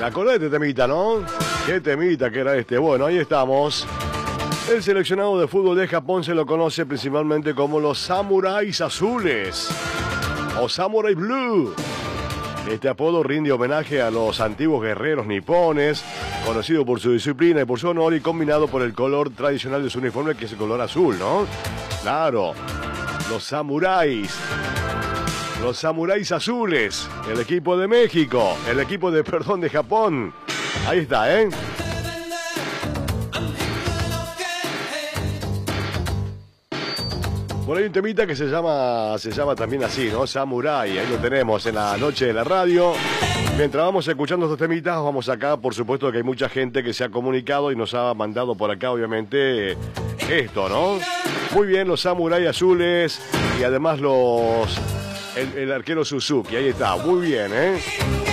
¿Te acordás de este temita, no? ¿Qué temita que era este? Bueno, ahí estamos. El seleccionado de fútbol de Japón se lo conoce principalmente como los Samuráis Azules o Samurai Blue. Este apodo rinde homenaje a los antiguos guerreros nipones, conocido por su disciplina y por su honor y combinado por el color tradicional de su uniforme, que es el color azul, ¿no? Claro, los samuráis azules, el equipo de México, el equipo de Japón. Ahí está, ¿eh? Por ahí un temita que se llama también así, ¿no? Samurai, ahí lo tenemos en la noche de la radio. Mientras vamos escuchando estos temitas, vamos acá, por supuesto que hay mucha gente que se ha comunicado y nos ha mandado por acá, obviamente, esto, ¿no? Muy bien, los Samurai Azules y además el arquero Suzuki, ahí está, muy bien, ¿eh?